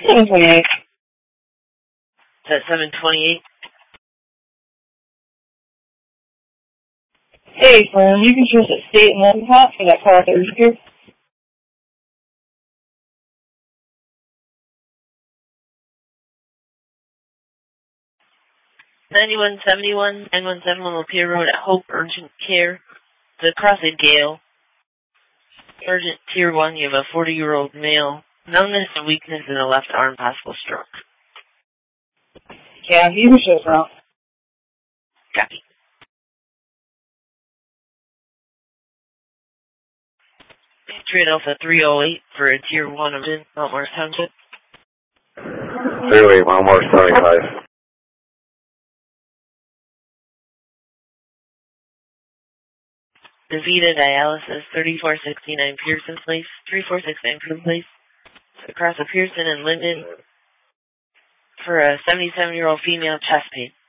728. Is that 728? Hey, friend, you can choose a state and local cop for that car that was here. 9171, 917 Lapeer Road at Hope, urgent care. The Crossed Gale. Urgent Tier 1, you have a 40-year-old male. Numbness and weakness in the left arm, possible stroke. Yeah, you can choose around. Copy. Patriot Alpha 308 for a Tier 1 of Mount Morris Township. 308, Mount Morris 75. DaVita Dialysis, 3469 Pearson Place, 3469 Pearson Place. Across of Pearson and Linden for a 77-year-old female chest pain.